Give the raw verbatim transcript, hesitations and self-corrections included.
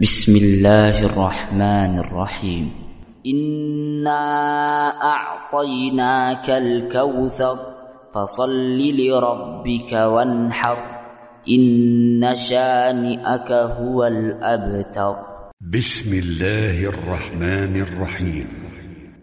بسم الله الرحمن الرحيم. إنا أعطيناك الكوثر فصل لربك وانحر إن شانئك هو الأبتر. بسم الله الرحمن الرحيم.